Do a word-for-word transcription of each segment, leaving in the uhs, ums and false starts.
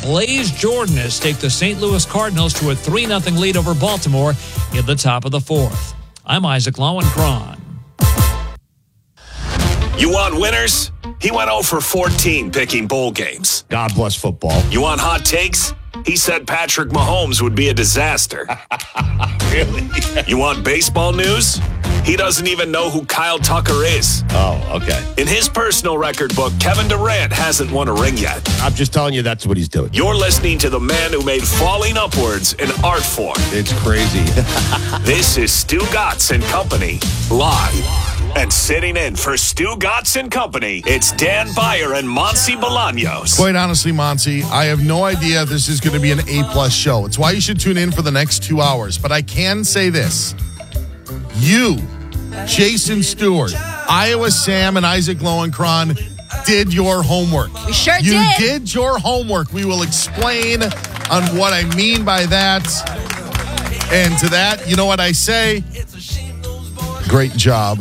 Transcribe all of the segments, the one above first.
Blaze Jordan has taken the Saint Louis Cardinals to a three nothing lead over Baltimore in the top of the fourth. I'm Isaac Lowenkron. You want winners? He went oh for fourteen picking bowl games. God bless football. You want hot takes? He said Patrick Mahomes would be a disaster. Really? You want baseball news? He doesn't even know who Kyle Tucker is. Oh, okay. In his personal record book, Kevin Durant hasn't won a ring yet. I'm just telling you that's what he's doing. You're listening to the man who made falling upwards an art form. It's crazy. This is Stu Gatz and Company, live. And sitting in for Stu Gatz and Company, it's Dan Beyer and Monty Bolaños. Quite honestly, Monty, I have no idea if this is going to be an A-plus show. It's why you should tune in for the next two hours. But I can say this. You, Jason Stewart, Iowa Sam, and Isaac Lowenkron did your homework. We sure you did. You did your homework. We will explain on what I mean by that. And to that, you know what I say? Great job.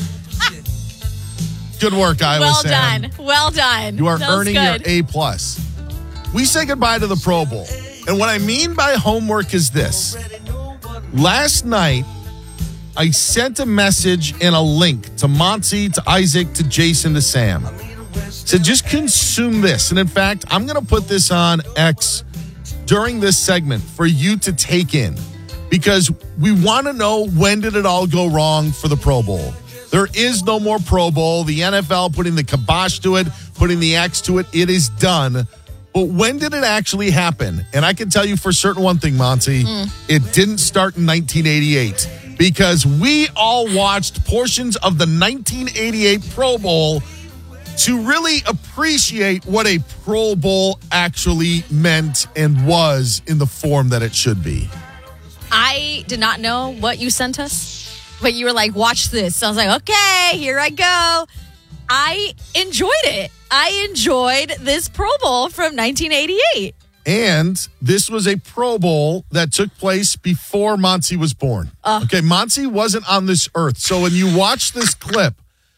Good work, Iowa well Sam. Well done. Well done. You are that earning your A plus. We say goodbye to the Pro Bowl. And what I mean by homework is this. Last night, I sent a message and a link to Monty, to Isaac, to Jason, to Sam. Said, just consume this. And in fact, I'm going to put this on X during this segment for you to take in. Because we want to know, when did it all go wrong for the Pro Bowl? There is no more Pro Bowl. The N F L putting the kibosh to it, putting the X to it. It is done. But when did it actually happen? And I can tell you for certain one thing, Monty. Mm. It didn't start in nineteen eighty-eight. Because we all watched portions of the nineteen eighty-eight Pro Bowl to really appreciate what a Pro Bowl actually meant and was in the form that it should be. I did not know what you sent us. But you were like, watch this. So I was like, okay, here I go. I enjoyed it. I enjoyed this Pro Bowl from nineteen eighty-eight. And this was a Pro Bowl that took place before Monty was born. Uh, okay, Monty wasn't on this earth. So when you watch this clip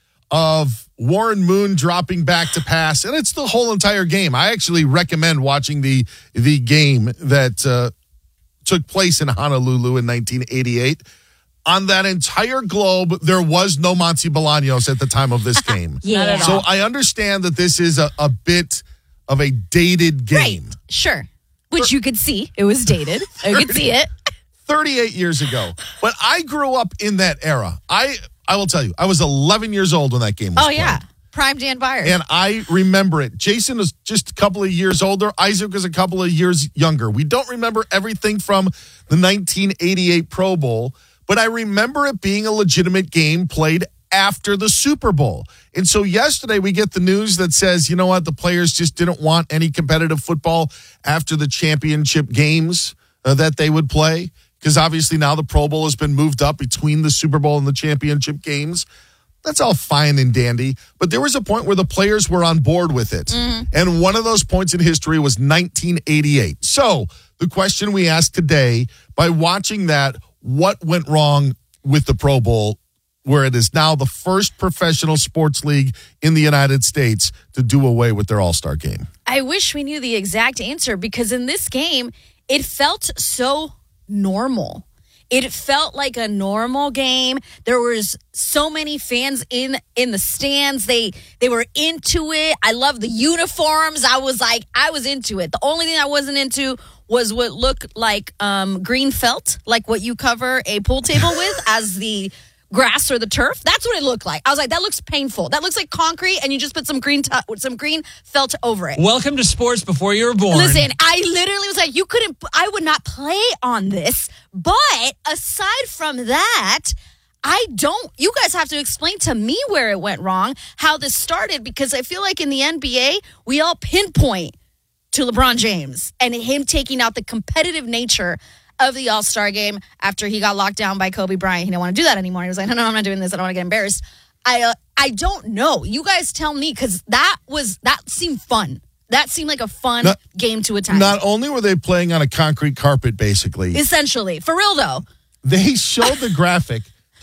of Warren Moon dropping back to pass, and it's the whole entire game. I actually recommend watching the, the game that uh, took place in Honolulu in nineteen eighty-eight. On that entire globe, there was no Monty Bolaños at the time of this game. Yeah. So I understand that this is a, a bit of a dated game. Right. Sure. Which you could see. It was dated. I could see it. thirty-eight years ago. But I grew up in that era. I I will tell you, I was eleven years old when that game was Oh, yeah. played. Prime Dan Beyer. And I remember it. Jason was just a couple of years older. Isaac was a couple of years younger. We don't remember everything from the nineteen eighty-eight Pro Bowl, but I remember it being a legitimate game played after the Super Bowl. And so yesterday we get the news that says, you know what, the players just didn't want any competitive football after the championship games uh, that they would play. Because obviously now the Pro Bowl has been moved up between the Super Bowl and the championship games. That's all fine and dandy. But there was a point where the players were on board with it. Mm-hmm. And one of those points in history was nineteen eighty-eight. So the question we asked today, by watching that, what went wrong with the Pro Bowl, where it is now the first professional sports league in the United States to do away with their All-Star game? I wish we knew the exact answer, because in this game, it felt so normal. It felt like a normal game. There was so many fans in in the stands. They they were into it. I love the uniforms. I was like, I was into it. The only thing I wasn't into was what looked like um, green felt, like what you cover a pool table with as the grass or the turf. That's what it looked like. I was like, that looks painful. That looks like concrete, and you just put some green t- some green felt over it. Welcome to sports before you were born. Listen, I literally was like, you couldn't, I would not play on this. But aside from that, I don't, you guys have to explain to me where it went wrong, how this started, because I feel like in the N B A, we all pinpoint to LeBron James and him taking out the competitive nature of the All-Star game after he got locked down by Kobe Bryant. He didn't want to do that anymore. He was like, no, no, I'm not doing this. I don't want to get embarrassed. I uh, I don't know. You guys tell me, because that was, that seemed fun. That seemed like a fun not, game to attend. Not only were they playing on a concrete carpet, basically. Essentially. For real, though. They showed the graphic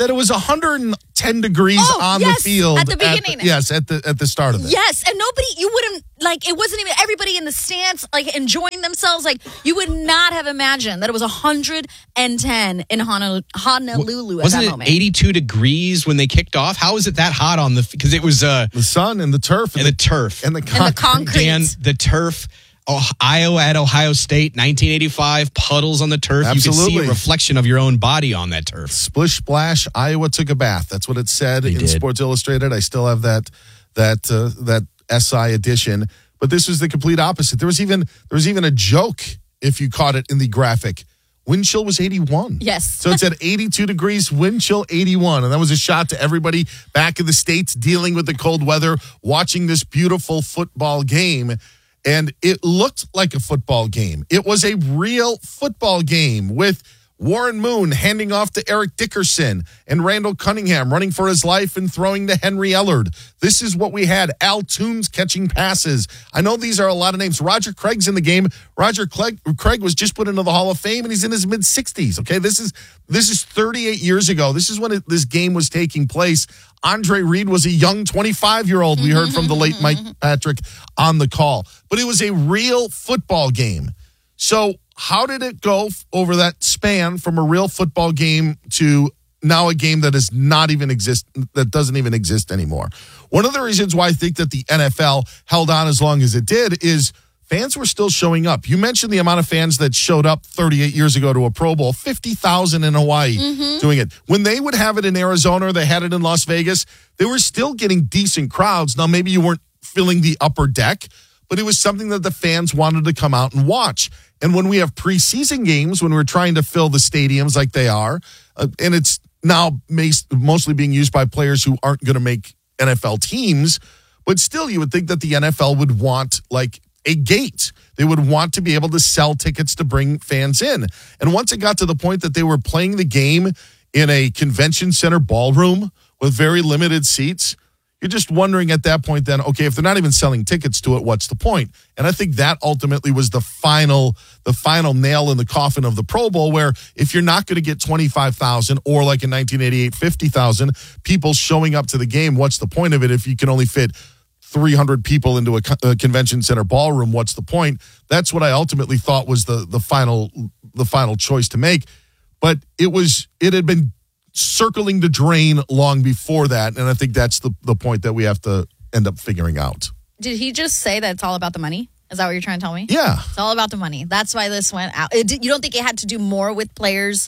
that it was one hundred ten degrees Oh, on yes, the field at the beginning. yes, at the at the start of it. Yes, and nobody, you wouldn't, like, it wasn't even everybody in the stands, like, enjoying themselves. Like, you would not have imagined that it was one hundred ten in Honolulu, Honolulu at Wasn't that it moment. eighty-two degrees when they kicked off? How is it that hot on the, because it was uh, The sun and the turf and the turf. and the and the concrete. concrete. Dan, the turf, oh, Iowa at Ohio State, nineteen eighty-five, puddles on the turf. You could see Absolutely. a reflection of your own body on that turf. Splish splash, Iowa took a bath. That's what it said in did. Sports Illustrated. I still have that that uh, that S I edition, but this was the complete opposite. There was even there was even a joke if you caught it in the graphic. Wind chill was eighty-one. Yes. So it's at eighty-two degrees, wind chill eighty-one. And that was a shot to everybody back in the States dealing with the cold weather, watching this beautiful football game. And it looked like a football game. It was a real football game with Warren Moon handing off to Eric Dickerson and Randall Cunningham running for his life and throwing to Henry Ellard. This is what we had. Al Toombs catching passes. I know these are a lot of names. Roger Craig's in the game. Roger Craig, Craig was just put into the Hall of Fame, and he's in his mid-sixties. Okay, this is this is thirty-eight years ago. This is when it, this game was taking place. Andre Reed was a young twenty-five-year-old. We heard from the late Mike Patrick on the call. But it was a real football game. So how did it go f- over that span from a real football game to now a game that is not even exist, that doesn't even exist anymore? One of the reasons why I think that the N F L held on as long as it did is fans were still showing up. You mentioned the amount of fans that showed up thirty-eight years ago to a Pro Bowl, fifty thousand in Hawaii doing it. When they would have it in Arizona or they had it in Las Vegas, they were still getting decent crowds. Now, maybe you weren't filling the upper deck, but it was something that the fans wanted to come out and watch. And when we have preseason games, when we're trying to fill the stadiums like they are, uh, and it's now mas- mostly being used by players who aren't going to make N F L teams, but still you would think that the N F L would want like a gate. They would want to be able to sell tickets to bring fans in. And once it got to the point that they were playing the game in a convention center ballroom with very limited seats, you're just wondering at that point then, okay, if they're not even selling tickets to it, what's the point? And I think that ultimately was the final the final nail in the coffin of the Pro Bowl, where if you're not going to get twenty-five thousand or like in nineteen eighty-eight, fifty thousand people showing up to the game, what's the point of it if you can only fit three hundred people into a, co- a convention center ballroom? What's the point? That's what I ultimately thought was the the final the final choice to make. But it was it had been circling the drain long before that, and I think that's the the point that we have to end up figuring out. Did he just say that it's all about the money? Is that what you're trying to tell me? Yeah. It's all about the money. That's why this went out. It, did- you don't think it had to do more with players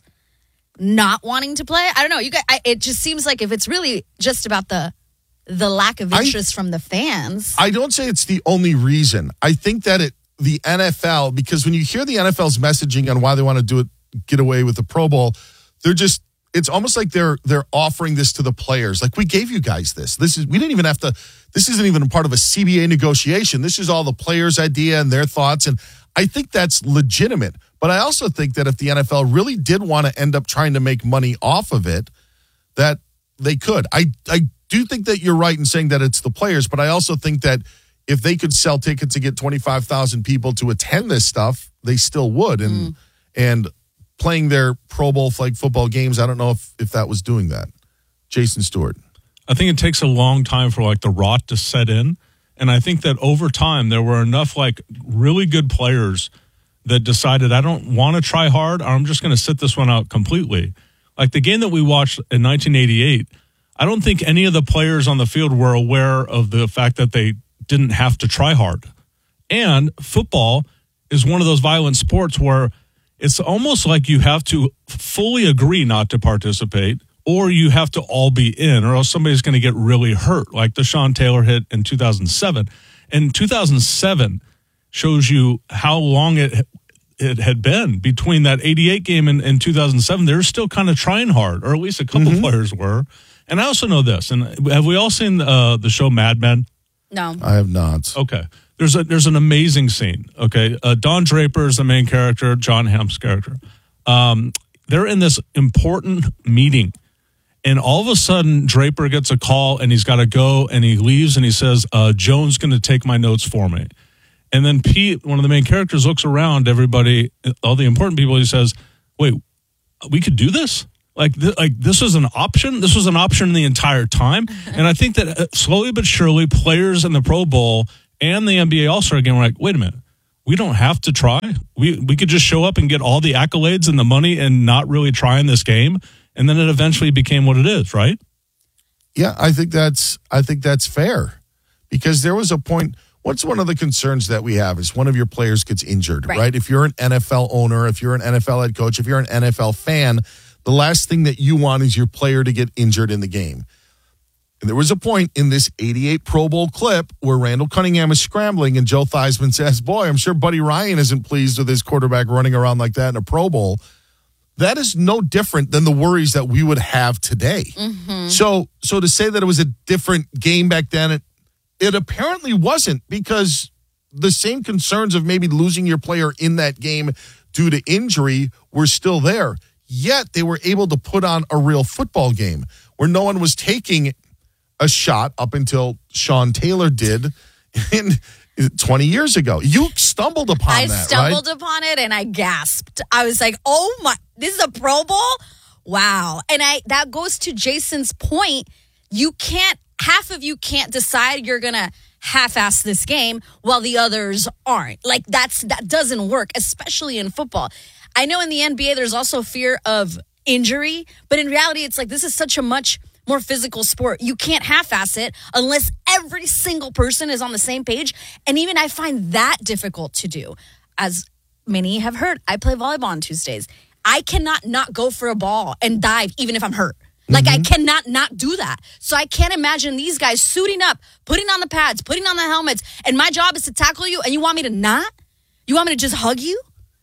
not wanting to play? I don't know. You guys, I, it just seems like if it's really just about the the lack of I- interest from the fans. I don't say it's the only reason. I think that it the N F L, because when you hear the N F L's messaging on why they want to do it, get away with the Pro Bowl, they're just it's almost like they're they're offering this to the players. Like, we gave you guys this. This is we didn't even have to. This isn't even a part of a C B A negotiation. This is all the players' idea and their thoughts, and I think that's legitimate. But I also think that if the N F L really did want to end up trying to make money off of it, that they could. I I do think that you're right in saying that it's the players, but I also think that if they could sell tickets to get twenty-five thousand people to attend this stuff, they still would. And Mm. and playing their Pro Bowl flag football games, I don't know if, if that was doing that. Jason Stewart. I think it takes a long time for like the rot to set in. And I think that over time there were enough like really good players that decided I don't want to try hard, or I'm just going to sit this one out completely. Like the game that we watched in nineteen eighty-eight, I don't think any of the players on the field were aware of the fact that they didn't have to try hard. And football is one of those violent sports where it's almost like you have to fully agree not to participate, or you have to all be in, or else somebody's going to get really hurt, like the Sean Taylor hit in two thousand seven. And two thousand seven shows you how long it it had been between that eighty-eight game and, and two thousand seven. They were still kind of trying hard, or at least a couple Mm-hmm. players were. And I also know this, and have we all seen uh, the show Mad Men? No. I have not. Okay. There's a there's an amazing scene. Okay. Uh, Don Draper is the main character, John Hamm's character. Um, they're in this important meeting, and all of a sudden Draper gets a call and he's got to go, and he leaves and he says, uh, Joan's going to take my notes for me. And then Pete, one of the main characters, looks around everybody, all the important people. He says, wait, we could do this? Like, th- like this was an option. This was an option the entire time. And I think that uh, slowly but surely, players in the Pro Bowl and the N B A All-Star Game were like, wait a minute, we don't have to try. We we could just show up and get all the accolades and the money and not really try in this game. And then it eventually became what it is, right? Yeah, I think that's I think that's fair, because there was a point. What's one of the concerns that we have is one of your players gets injured, right? Right. If you're an N F L owner, if you're an N F L head coach, if you're an N F L fan, the last thing that you want is your player to get injured in the game. And there was a point in this eighty-eight Pro Bowl clip where Randall Cunningham is scrambling and Joe Theismann says, boy, I'm sure Buddy Ryan isn't pleased with his quarterback running around like that in a Pro Bowl. That is no different than the worries that we would have today. Mm-hmm. So, so to say that it was a different game back then, it, it apparently wasn't, because the same concerns of maybe losing your player in that game due to injury were still there. Yet they were able to put on a real football game where no one was taking a shot up until Sean Taylor did in twenty years ago. You stumbled upon I that, stumbled right? upon it and I gasped. I was like, oh my, this is a Pro Bowl? Wow. And I that goes to Jason's point. You can't, half of you can't decide you're going to half-ass this game while the others aren't. Like, that's that doesn't work, especially in football. I know in the N B A there's also fear of injury, but in reality it's like this is such a much more physical sport. You can't half-ass it unless every single person is on the same page. And even I find that difficult to do. As many have heard, I play volleyball on Tuesdays. I cannot not go for a ball and dive even if I'm hurt. Like, I cannot not do that. So I can't imagine these guys suiting up, putting on the pads, putting on the helmets, and my job is to tackle you, and you want me to not? You want me to just hug you?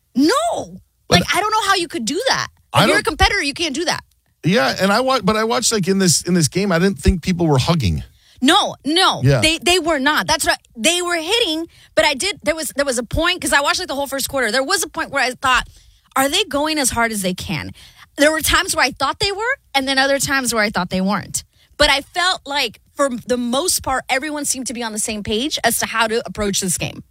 No. Like, I don't know how you could do that. I If you're a don't- competitor, you can't do that. Yeah, and I watched, but I watched like in this in this game, I didn't think people were hugging. No, no, Yeah. they they were not. That's right. They were hitting, but I did. There was there was a point because I watched like the whole first quarter. There was a point where I thought, are they going as hard as they can? There were times where I thought they were, and then other times where I thought they weren't. But I felt like for the most part, everyone seemed to be on the same page as to how to approach this game.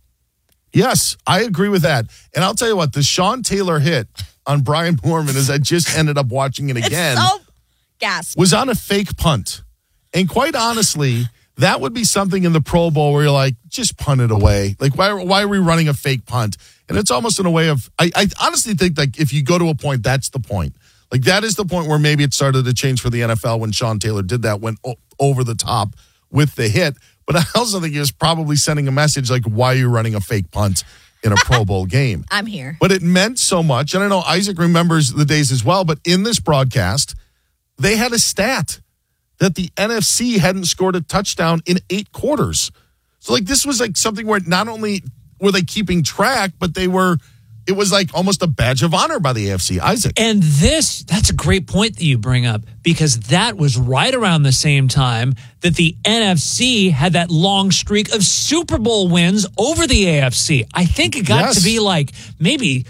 Yes, I agree with that. And I'll tell you what, the Sean Taylor hit on Brian Moorman, as I just ended up watching it again, It's so gasp. was on a fake punt. And quite honestly, that would be something in the Pro Bowl where you're like, just punt it away. Like, why, why are we running a fake punt? And it's almost in a way of, I, I honestly think like if you go to a point, that's the point. Like that is the point where maybe it started to change for the N F L when Sean Taylor did that, went o- over the top with the hit. But I also think he was probably sending a message like, why are you running a fake punt in a Pro Bowl game? I'm here. But it meant so much. And I know Isaac remembers the days as well. But in this broadcast, they had a stat that the N F C hadn't scored a touchdown in eight quarters. So like this was like something where not only were they keeping track, but they were, it was like almost a badge of honor by the A F C. Isaac. And this, that's a great point that you bring up, because that was right around the same time that the N F C had that long streak of Super Bowl wins over the A F C. I think it got Yes. to be like maybe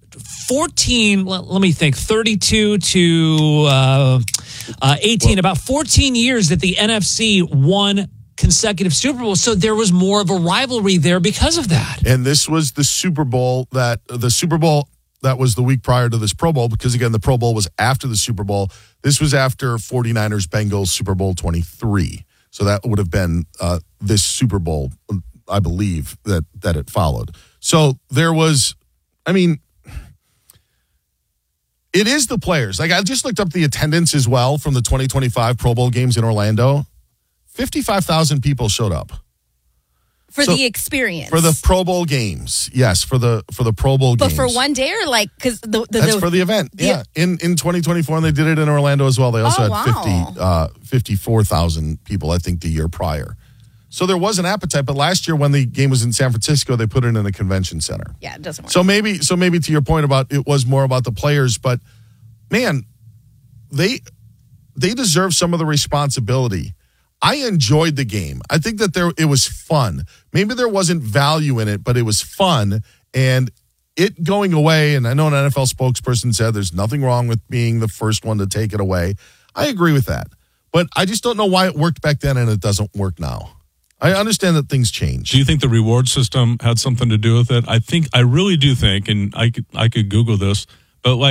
fourteen, let, let me think, thirty-two to uh, uh, eighteen, about fourteen years that the N F C won consecutive Super Bowls. So there was more of a rivalry there because of that. And this was the Super Bowl that the Super Bowl that was the week prior to this Pro Bowl, because again, the Pro Bowl was after the Super Bowl. This was after 49ers Bengals Super Bowl twenty-three. So that would have been uh, this Super Bowl, I believe, that that it followed. So there was, I mean, it is the players. Like I just looked up the attendance as well from the twenty twenty-five Pro Bowl games in Orlando. fifty-five thousand people showed up. For So, the experience. For the Pro Bowl games. Yes, for the for the Pro Bowl but games. for one day or like, because the, the, That's the for the event. the- Yeah. In in twenty twenty-four, and they did it in Orlando as well. They also Oh, had wow. fifty, uh, fifty-four thousand people, I think, the year prior. So there was an appetite. But last year when the game was in San Francisco, they put it in a convention center. yeah, it doesn't work. So maybe, so maybe to your point about it was more about the players, but man, they they deserve some of the responsibility. I enjoyed the game. I think that there it was fun. Maybe there wasn't value in it, but it was fun. And it going away, and I know an N F L spokesperson said there's nothing wrong with being the first one to take it away. I agree with that. But I just don't know why it worked back then and it doesn't work now. I understand that things change. Do you think the reward system had something to do with it? I think I really do think, and I could I could Google this, but like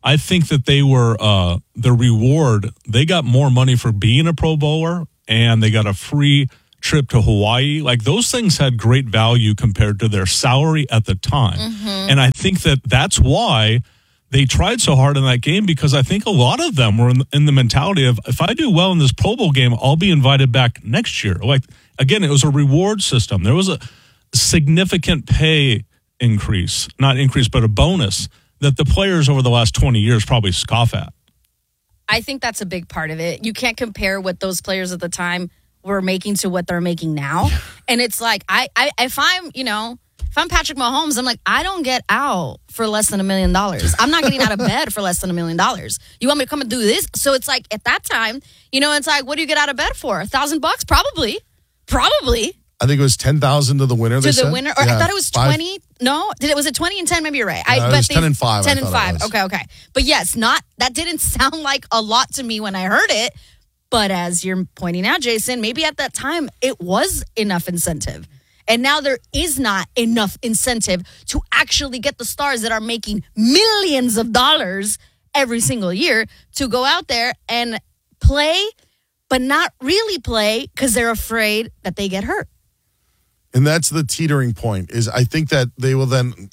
I think that they were uh, the reward. They got more money for being a Pro Bowler, and they got a free trip to Hawaii. Like, those things had great value compared to their salary at the time. Mm-hmm. And I think that that's why they tried so hard in that game, because I think a lot of them were in, in the mentality of, if I do well in this Pro Bowl game, I'll be invited back next year. Like, again, it was a reward system. There was a significant pay increase, not increase, but a bonus that the players over the last twenty years probably scoff at. I think that's a big part of it. You can't compare what those players at the time were making to what they're making now. And it's like, I, I if I'm, you know, if I'm Patrick Mahomes, I'm like, I don't get out for less than a million dollars. I'm not getting out of bed for less than a million dollars. You want me to come and do this? So it's like, at that time, you know, it's like, what do you get out of bed for? A thousand bucks? Probably. Probably. I think it was ten thousand to the winner. To they the said? winner? Or Yeah, I thought it was five. twenty. No? Did it was it twenty and ten? Maybe you're right. I, Uh, it but was they- ten and five, I ten and thought it five. was. Okay, okay. But yes, not that didn't sound like a lot to me when I heard it. But as you're pointing out, Jason, maybe at that time it was enough incentive. And now there is not enough incentive to actually get the stars that are making millions of dollars every single year to go out there and play, but not really play because they're afraid that they get hurt. And that's the teetering point, is I think that they will then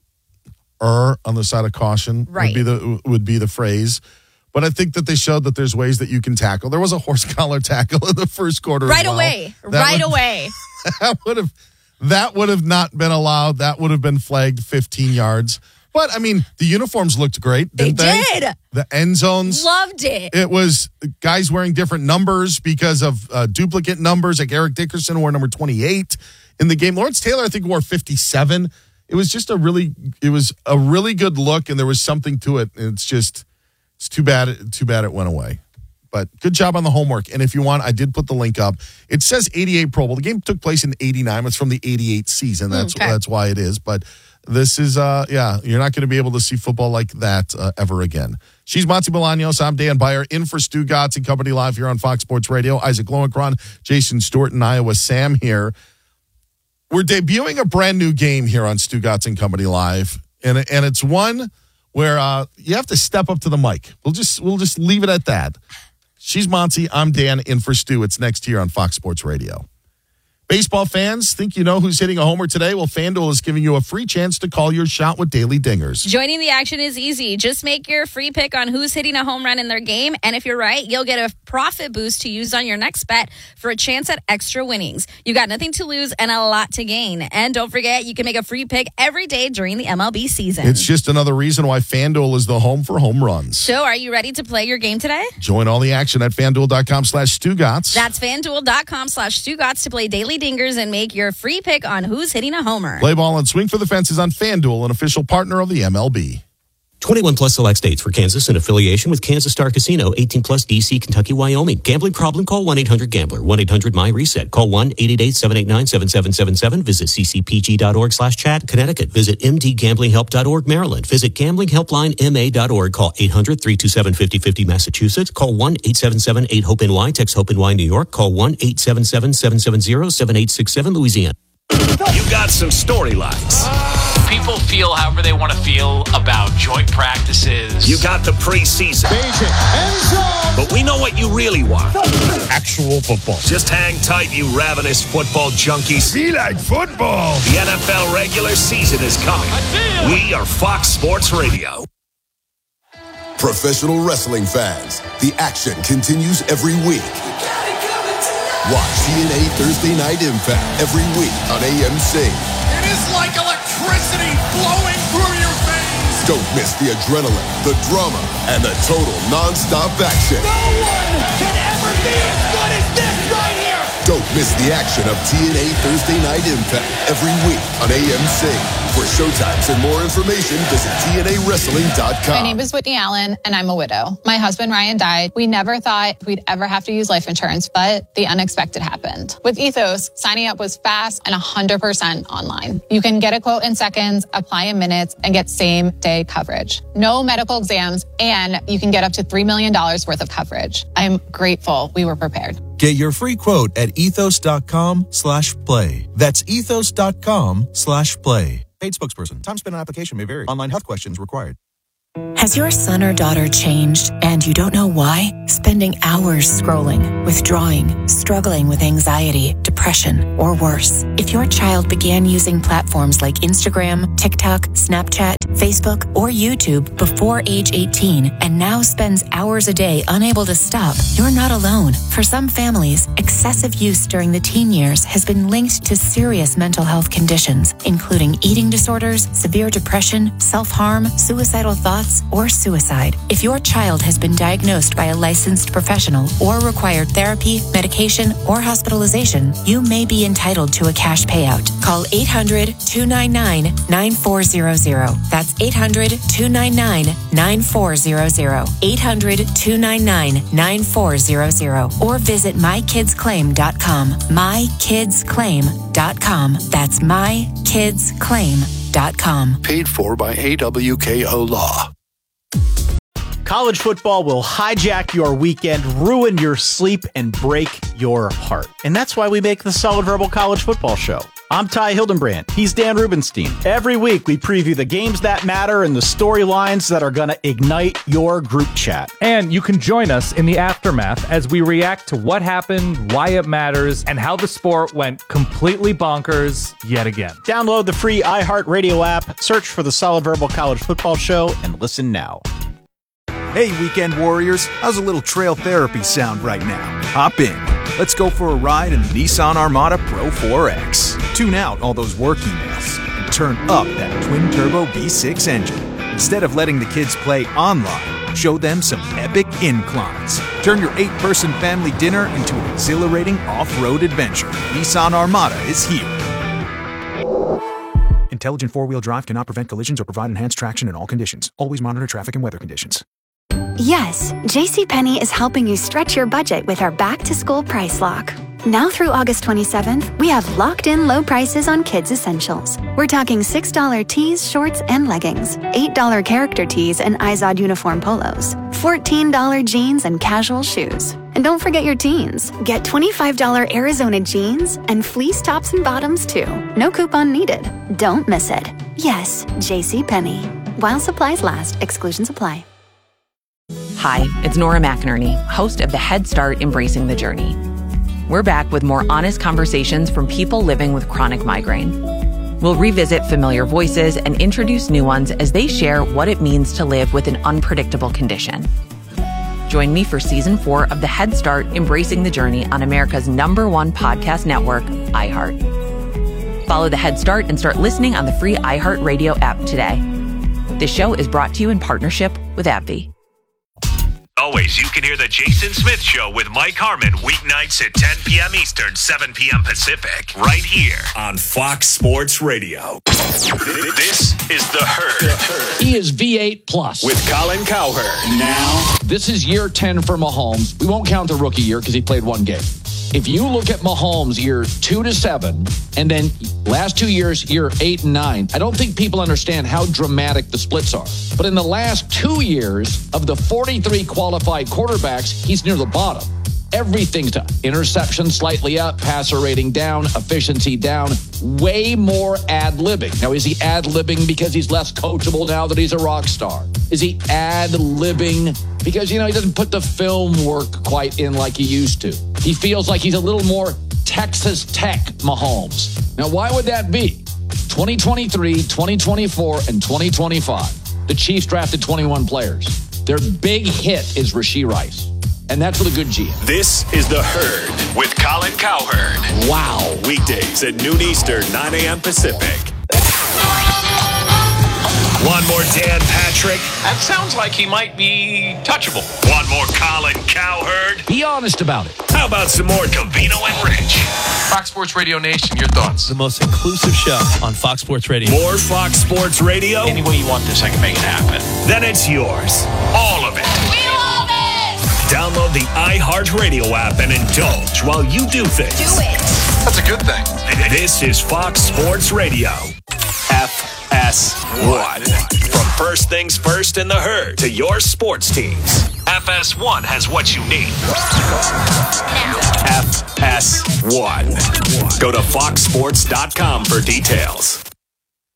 err on the side of caution, Right. would be the would be the phrase. But I think that they showed that there's ways that you can tackle. There was a horse collar tackle in the first quarter. as Right well. away. That Right would- away. That would have that would have not been allowed. That would have been flagged fifteen yards. But I mean, the uniforms looked great, They didn't they? did. The end zones. Loved it. It was guys wearing different numbers because of uh, duplicate numbers. Like Eric Dickerson wore number twenty-eight in the game. Lawrence Taylor, I think, wore fifty-seven. It was just a really, it was a really good look, and there was something to it. And it's just, it's too bad, too bad it went away. But good job on the homework. And if you want, I did put the link up. It says eighty-eight Pro Bowl. The game took place in eighty-nine. It's from the eighty-eight season. That's Okay. that's why it is. But this is, uh, yeah, you're not going to be able to see football like that uh, ever again. She's Monty Bolaños. I'm Dan Beyer, in for Stu Gotts and Company live here on Fox Sports Radio. Isaac Lowenkron, Jason Stewart, and Iowa Sam here. We're debuting a brand new game here on Stu Gotts and Company live, and and it's one where uh, you have to step up to the mic. We'll just we'll just leave it at that. She's Monty. I'm Dan, in for Stu. It's next here on Fox Sports Radio. Baseball fans, think you know who's hitting a homer today? Well, FanDuel is giving you a free chance to call your shot with Daily Dingers. Joining the action is easy. Just make your free pick on who's hitting a home run in their game. And if you're right, you'll get a profit boost to use on your next bet for a chance at extra winnings. You got nothing to lose and a lot to gain. And don't forget, you can make a free pick every day during the M L B season. It's just another reason why FanDuel is the home for home runs. So are you ready to play your game today? Join all the action at FanDuel.com slash StuGotts. That's FanDuel.com slash StuGotts to play Daily Dingers and make your free pick on who's hitting a homer. Play ball and swing for the fences on FanDuel, an official partner of the M L B. twenty-one plus select states for Kansas in affiliation with Kansas Star Casino, eighteen plus D C, Kentucky, Wyoming. Gambling problem? Call one eight hundred gambler, one eight hundred my reset. Call one eight eight eight, seven eight nine, seven seven seven seven. Visit ccpg.org slash chat. Connecticut. Visit m d gambling help dot org. Maryland. Visit gambling helpline m a dot org. Call eight hundred, three two seven, five oh five oh. Massachusetts. Call one eight seven seven, eight hope N Y. Text HOPE-NY New York. Call one eight seven seven, seven seven zero, seven eight six seven. Louisiana. You got some storylines. People feel however they want to feel about joint practices. You got the preseason. But we know what you really want. Actual football. Just hang tight, you ravenous football junkies. Be like football. The N F L regular season is coming. We are Fox Sports Radio. Professional wrestling fans, the action continues every week. Watch T N A Thursday Night Impact every week on A M C. It is like electricity flowing through your veins. Don't miss the adrenaline, the drama, and the total non-stop action. No one can ever be as good as this right here. Don't miss the action of T N A Thursday Night Impact every week on A M C. For showtimes and more information, visit T N A wrestling dot com. My name is Whitney Allen, and I'm a widow. My husband, Ryan, died. We never thought we'd ever have to use life insurance, but the unexpected happened. With Ethos, signing up was fast and one hundred percent online. You can get a quote in seconds, apply in minutes, and get same-day coverage. No medical exams, and you can get up to three million dollars worth of coverage. I'm grateful we were prepared. Get your free quote at ethos.com slash play. That's ethos.com slash play. Paid spokesperson. Time spent on application may vary. Online health questions required. Has your son or daughter changed and you don't know why? Spending hours scrolling, withdrawing, struggling with anxiety, depression, or worse. If your child began using platforms like Instagram, TikTok, Snapchat, Facebook, or YouTube before age eighteen and now spends hours a day unable to stop, you're not alone. For some families, excessive use during the teen years has been linked to serious mental health conditions, including eating disorders, severe depression, self-harm, suicidal thoughts, or suicide. If your child has been diagnosed by a licensed professional or required therapy, medication, or hospitalization, you may be entitled to a cash payout. Call eight hundred, two nine nine, nine four zero zero. That's eight hundred, two nine nine, nine four zero zero. eight hundred, two nine nine, nine four zero zero. Or visit my kids claim dot com. my kids claim dot com. That's my kids claim dot com. Paid for by A W K O Law. College football will hijack your weekend, ruin your sleep, and break your heart. And that's why we make the Solid Verbal College Football Show. I'm Ty Hildenbrand. He's Dan Rubenstein. Every week, we preview the games that matter and the storylines that are going to ignite your group chat. And you can join us in the aftermath as we react to what happened, why it matters, and how the sport went completely bonkers yet again. Download the free iHeartRadio app, search for the Solid Verbal College Football Show, and listen now. Hey, Weekend Warriors, how's a little trail therapy sound right now? Hop in. Let's go for a ride in the Nissan Armada Pro four X. Tune out all those work emails and turn up that twin-turbo V six engine. Instead of letting the kids play online, show them some epic inclines. Turn your eight-person family dinner into an exhilarating off-road adventure. Nissan Armada is here. Intelligent four-wheel drive cannot prevent collisions or provide enhanced traction in all conditions. Always monitor traffic and weather conditions. Yes, JCPenney is helping you stretch your budget with our back-to-school price lock. Now through August twenty-seventh, we have locked-in low prices on kids' essentials. We're talking six dollars tees, shorts, and leggings, eight dollars character tees and Izod uniform polos, fourteen dollars jeans and casual shoes. And don't forget your teens. Get twenty-five dollars Arizona jeans and fleece tops and bottoms, too. No coupon needed. Don't miss it. Yes, JCPenney. While supplies last, exclusions apply. Hi, it's Nora McInerney, host of the Head Start Embracing the Journey. We're back with more honest conversations from people living with chronic migraine. We'll revisit familiar voices and introduce new ones as they share what it means to live with an unpredictable condition. Join me for season four of the Head Start Embracing the Journey on America's number one podcast network, iHeart. Follow the Head Start and start listening on the free iHeartRadio app today. This show is brought to you in partnership with AbbVie. Always, you can hear the Jason Smith Show with Mike Harmon weeknights at ten p.m. Eastern, seven p.m. Pacific, right here on Fox Sports Radio. This is The Herd. He is V eight plus. With Colin Cowherd. Now, this is year ten for Mahomes. We won't count the rookie year because he played one game. If you look at Mahomes year two to seven, and then last two years, year eight and nine, I don't think people understand how dramatic the splits are. But in the last two years of the forty-three qualified quarterbacks, he's near the bottom. Everything's done. Interception slightly up, passer rating down, efficiency down, way more ad-libbing. Now, is he ad-libbing because he's less coachable now that he's a rock star? Is he ad-libbing because, you know, he doesn't put the film work quite in like he used to? He feels like he's a little more Texas Tech Mahomes. Now, why would that be? twenty twenty-three, twenty twenty-four, and twenty twenty-five. The Chiefs drafted twenty-one players. Their big hit is Rashee Rice. And that's with a good G M. This is The Herd with Colin Cowherd. Wow. Weekdays at noon Eastern, nine a.m. Pacific. One more Dan Patrick. That sounds like he might be touchable. One more Colin Cowherd. Be honest about it. How about some more Covino and Rich? Fox Sports Radio Nation, your thoughts? The most inclusive show on Fox Sports Radio. More Fox Sports Radio? Any way you want this, I can make it happen. Then it's yours. All of it. We love it! Download the iHeartRadio app and indulge while you do things. Do it! That's a good thing. This is Fox Sports Radio. F S one. From First Things First in the Herd to your sports teams, F S one has what you need. F S one. Go to fox sports dot com for details.